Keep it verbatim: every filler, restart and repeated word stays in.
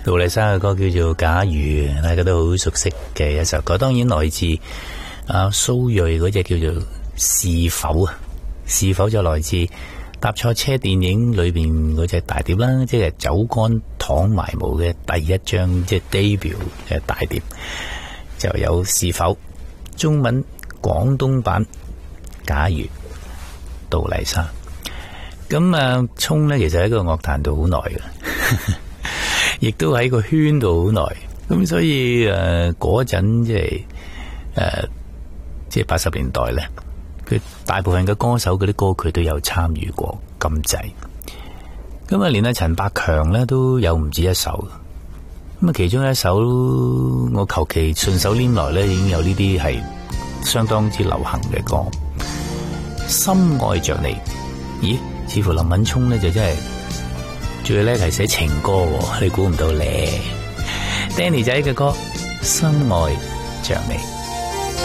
杜麗莎嘅歌叫做《假如》，大家都好熟悉嘅一首歌。當然來自阿蘇芮嗰隻叫做《是否》啊，是否就來自搭錯車電影裏邊嗰隻大碟啦，即係酒干倘埋無嘅第一張即係 debut 嘅大碟，就有是否中文廣東版《假如》杜麗莎。咁啊，聰咧其實喺個樂壇度好耐嘅。亦都喺個圈度好耐，咁所以誒嗰陣即係誒即係八十年代咧，佢大部分嘅歌手嗰啲歌佢都有參與過咁滯，咁啊連阿陳百強咧都有唔止一首，咁啊其中一首我求其順手拈來咧已經有呢啲係相當之流行嘅歌，深愛着你。咦，似乎林敏聰咧就真係最叻係寫情歌，你估唔到咧。Danny 仔嘅歌《深愛着你》。